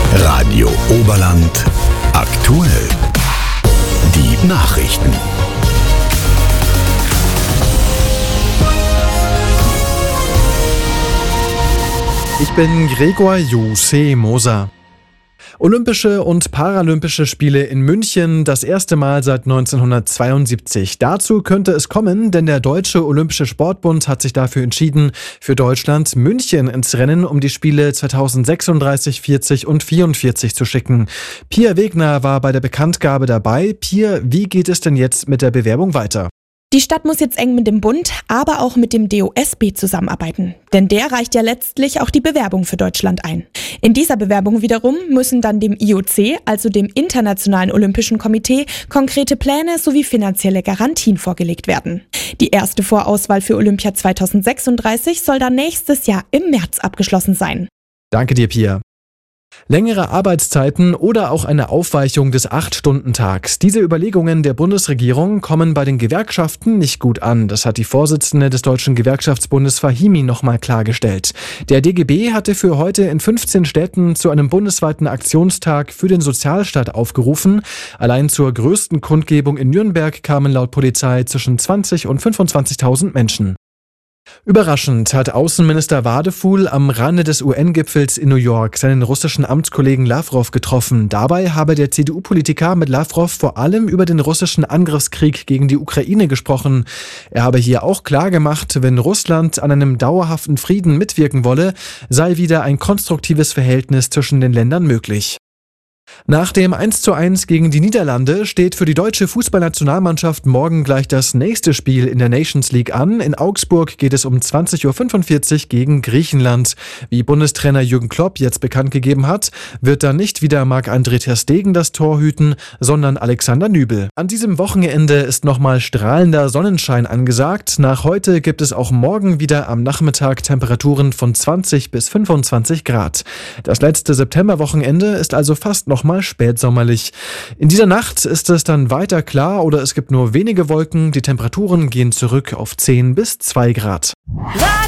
Radio Oberland aktuell. Die Nachrichten. Ich bin Gregor Moser. Olympische und Paralympische Spiele in München, das erste Mal seit 1972. Dazu könnte es kommen, denn der Deutsche Olympische Sportbund hat sich dafür entschieden, für Deutschland München ins Rennen um die Spiele 2036, 40 und 44 zu schicken. Pia Wegner war bei der Bekanntgabe dabei. Pia, wie geht es denn jetzt mit der Bewerbung weiter? Die Stadt muss jetzt eng mit dem Bund, aber auch mit dem DOSB zusammenarbeiten. Denn der reicht ja letztlich auch die Bewerbung für Deutschland ein. In dieser Bewerbung wiederum müssen dann dem IOC, also dem Internationalen Olympischen Komitee, konkrete Pläne sowie finanzielle Garantien vorgelegt werden. Die erste Vorauswahl für Olympia 2036 soll dann nächstes Jahr im März abgeschlossen sein. Danke dir, Pia. Längere Arbeitszeiten oder auch eine Aufweichung des 8-Stunden-Tags. Diese Überlegungen der Bundesregierung kommen bei den Gewerkschaften nicht gut an. Das hat die Vorsitzende des Deutschen Gewerkschaftsbundes Fahimi nochmal klargestellt. Der DGB hatte für heute in 15 Städten zu einem bundesweiten Aktionstag für den Sozialstaat aufgerufen. Allein zur größten Kundgebung in Nürnberg kamen laut Polizei zwischen 20.000 und 25.000 Menschen. Überraschend hat Außenminister Wadefuhl am Rande des UN-Gipfels in New York seinen russischen Amtskollegen Lawrow getroffen. Dabei habe der CDU-Politiker mit Lawrow vor allem über den russischen Angriffskrieg gegen die Ukraine gesprochen. Er habe hier auch klargemacht, wenn Russland an einem dauerhaften Frieden mitwirken wolle, sei wieder ein konstruktives Verhältnis zwischen den Ländern möglich. Nach dem 1:1 gegen die Niederlande steht für die deutsche Fußballnationalmannschaft morgen gleich das nächste Spiel in der Nations League an. In Augsburg geht es um 20.45 Uhr gegen Griechenland. Wie Bundestrainer Jürgen Klopp jetzt bekannt gegeben hat, wird dann nicht wieder Marc-André ter Stegen das Tor hüten, sondern Alexander Nübel. An diesem Wochenende ist nochmal strahlender Sonnenschein angesagt. Nach heute gibt es auch morgen wieder am Nachmittag Temperaturen von 20 bis 25 Grad. Das letzte Septemberwochenende ist also fast noch mal spätsommerlich. In dieser Nacht ist es dann weiter klar oder es gibt nur wenige Wolken. Die Temperaturen gehen zurück auf 10 bis 2 Grad.